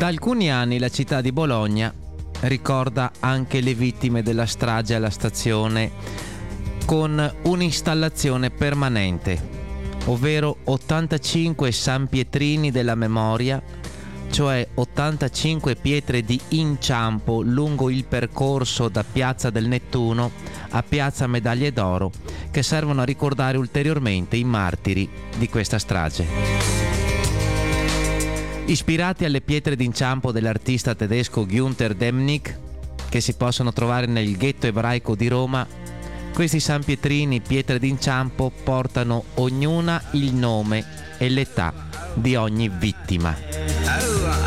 Da alcuni anni la città di Bologna ricorda anche le vittime della strage alla stazione con un'installazione permanente, ovvero 85 sanpietrini della memoria, cioè 85 pietre di inciampo lungo il percorso da Piazza del Nettuno a Piazza Medaglie d'Oro, che servono a ricordare ulteriormente i martiri di questa strage. Ispirati alle pietre d'inciampo dell'artista tedesco Günther Demnig, che si possono trovare nel ghetto ebraico di Roma, questi sanpietrini pietre d'inciampo portano ognuna il nome e l'età di ogni vittima.